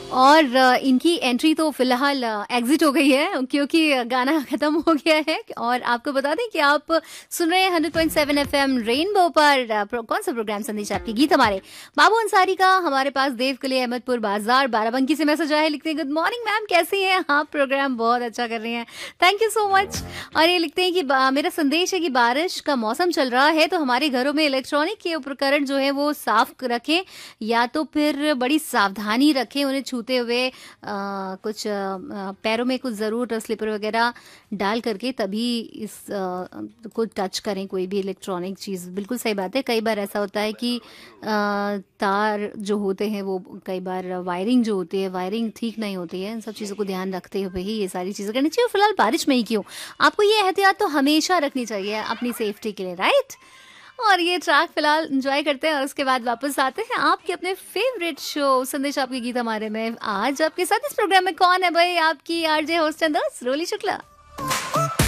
और इनकी एंट्री तो फिलहाल एग्जिट हो गई है क्योंकि गाना खत्म हो गया है। और आपको बता दें कि आप सुन रहे हैं 100.7 एफएम रेनबो पर कौन सा प्रोग्राम संदेश आपके गीत हमारे बाबू अंसारी का। हमारे पास देवकली अहमदपुर बाजार बाराबंकी से मैसेज आया है, लिखते हैं गुड मॉर्निंग मैम, कैसी हैं आप, प्रोग्राम बहुत अच्छा कर रही हैं, थैंक यू सो मच। और ये लिखते हैं कि मेरा संदेश है कि बारिश का मौसम चल रहा है तो हमारे घरों में इलेक्ट्रॉनिक के उपकरण जो है वो साफ रखें या तो फिर बड़ी सावधानी रखें, उन्हें छूते हुए कुछ पैरों में कुछ ज़रूर स्लीपर वगैरह डाल करके तभी इस को टच करें कोई भी इलेक्ट्रॉनिक चीज़। बिल्कुल सही बात है, कई बार ऐसा होता है कि तार जो होते हैं वो कई बार वायरिंग जो होती है वायरिंग ठीक नहीं होती है। इन सब चीज़ों को ध्यान रखते हुए ही ये सारी चीज़ें करनी चाहिए। फिलहाल बारिश में ही क्यों, आपको ये एहतियात तो हमेशा रखनी चाहिए अपनी सेफ्टी के लिए, राइट। और ये ट्रैक फिलहाल एंजॉय करते हैं और उसके बाद वापस आते हैं आपके अपने फेवरेट शो संदेश आपके गीत हमारे में। आज आपके साथ इस प्रोग्राम में कौन है भाई, आपकी आरजे होस्ट एंड दोस्त रोली शुक्ला।